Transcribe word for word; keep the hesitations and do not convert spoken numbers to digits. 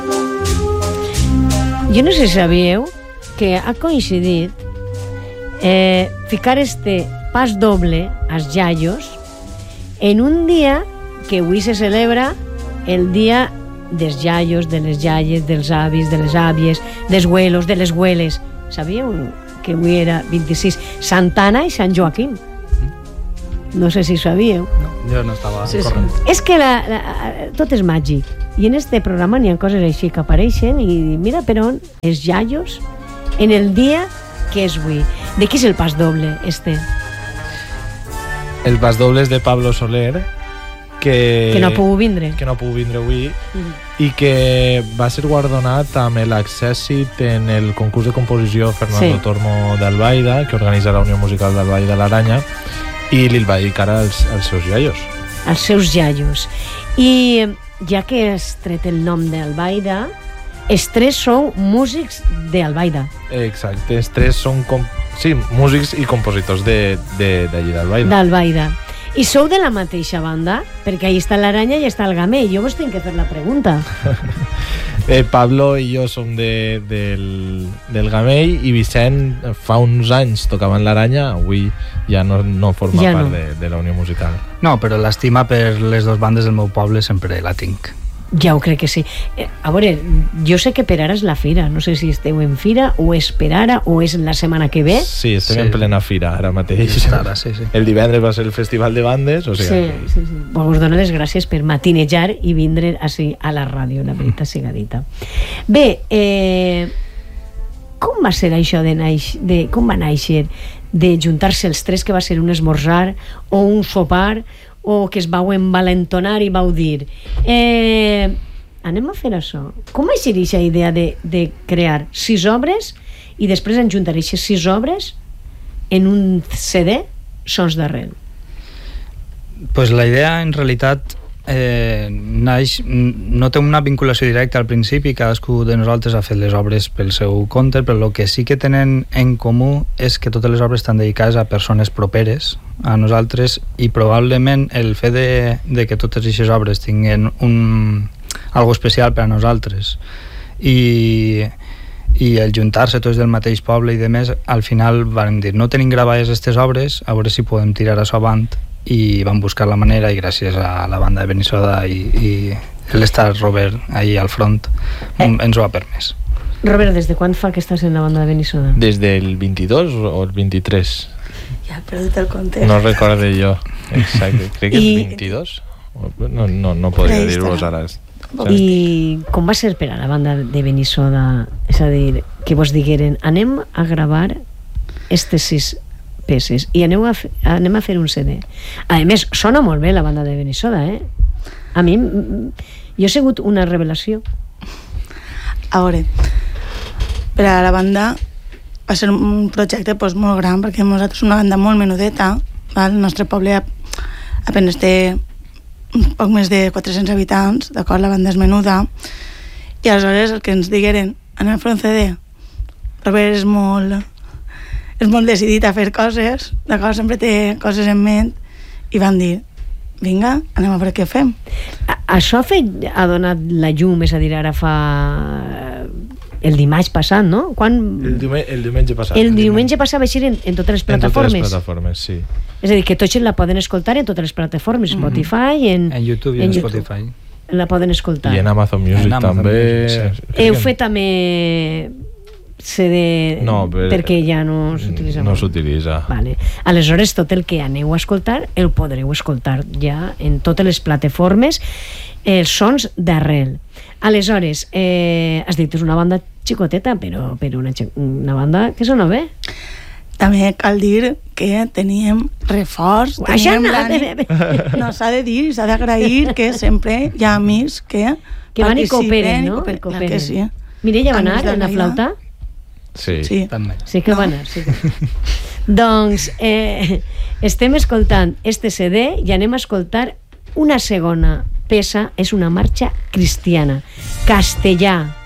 Jo no sé si sabíeu que ha coincidit eh, ficar este pas doble als iaios en un dia que avui se celebra el dia dels iaios, de les iaies, dels avis, de les àvies, dels güelos, de les güeles. Sabíeu que avui era vint-i-sis? Santa Anna i Sant Joaquim. No sé si sabíeu. No, jo no estava sí, corrent. Sí. És que la, la, tot és màgic. I en este programa n'hi ha coses així que apareixen i mira per on els iaios en el dia que és avui. De qui és el pas doble, este? El pas doble és de Pablo Soler, que, que no ha pogut vindre. Que no ha pogut vindre avui, Mm. i que va ser guardonat amb l'accèssit en el concurs de composició Fernando Sí. Tormo d'Albaida, que organitza la Unió Musical d'Albaida l'Aranya, i li va dedicar als, als seus iaios. Els seus iaios. I ja que has tret el nom d'Albaida, els tres sou músics d'Albaida. Exacte, els tres són com... sí, músics i compositors de, de, d'allí d'Albaida. D'Albaida. I sou de la mateixa banda? Perquè ahí està l'Aranya i està el Gamell. Jo vos tinc que fer la pregunta. eh, Pablo i jo som de, del, del Gamell, i Vicent fa uns anys tocaven l'Aranya, avui ja no, no forma ja part no. de, de la Unió Musical. No, però l'estima per les dues bandes del meu poble sempre la tinc. Ja ho crec que sí. Eh, a veure, jo sé que per ara és la fira. No sé si esteu en fira, o és per ara, o és la setmana que ve. Sí, estem Sí. en plena fira ara mateix. Ara, sí, sí. El divendres va ser el Festival de Bandes, o sigui... Sí, sí, sí. Pues us dono les gràcies per matinejar i vindre així a la ràdio, la veritat siga dita. Bé, eh, com va ser això de, naix, de com va néixer de juntar-se els tres, que va ser un esmorzar o un sopar, o que es vau envalentonar i vau dir eh, anem a fer això? Com va ser aquesta idea de, de crear sis obres i després en juntar aquestes sis obres en un C D, Sons d'Arrel? Pues la idea en realitat eh, naix, no té una vinculació directa al principi, cadascú de nosaltres ha fet les obres pel seu compte, però el que sí que tenen en comú és que totes les obres estan dedicades a persones properes a nosaltres, i probablement el fet de, de que totes aquestes obres tinguen un, algo especial per a nosaltres i, i el juntar-se tots del mateix poble i de més, al final vam dir, no tenim gravades aquestes obres, a veure si podem tirar això avant, i vam buscar la manera, i gràcies a la banda de Benissoda i, i l'estar Robert ahí al front eh. ens ho ha permès. Robert, des de quan fa que estàs en la banda de Benissoda? Des del vint-i-dos o el vint-i-tres? Ja he perdut el compte. No recordo jo. Exacte, crec que I... és vint-i-dos. No, no, no podria dir-vos ara. I com va ser per a la banda de Benissoda? És a dir, que vos digueren anem a gravar estes sis peces i aneu a fer, anem a fer un C D. A més, sona molt bé la banda de Benissoda, eh? A mi, jo he sigut una revelació. A veure, per a la banda va ser un projecte pues, molt gran, perquè nosaltres som una banda molt menudeta, val? El nostre poble apenas té un poc més de quatre-cents habitants, d'acord? La banda és menuda, i aleshores el que ens digueren anem a fer un C D. Robert és molt és molt decidit a fer coses, d'acord? Sempre té coses en ment, i van dir vinga, anem a veure què fem. A, això ha, fet, ha donat la llum, és a dir, ara fa el dimarts passat, no? Quan... El, diume, el diumenge passat. El, el diumenge passat va ser en, en totes les plataformes. En totes les plataformes, sí. És a dir, que tots la poden escoltar en totes les plataformes, Spotify, en, en YouTube i en, en Spotify. La poden escoltar. I en Amazon Music en Amazon també. Music, sí. Heu fet també C D no, per, perquè ja no s'utilitza. No s'utilitza. Vale. Aleshores, tot el que aneu a escoltar el podreu escoltar ja en totes les plataformes, els Sons d'Arrel. Aleshores, eh, has dit, és una banda xicoteta, però, però una, una banda que sona bé. També cal dir que teníem reforç, teníem no, l'ànim... No, s'ha de dir, s'ha d'agrair que sempre hi ha amics que que van i cooperen, no? I cooperen. Que sí. Mireia va anar en la flauta? Sí, sí. També. Sí que no. va anar, sí que... Doncs eh, estem escoltant este C D i anem a escoltar una segona peça, és una marxa cristiana, Castellà.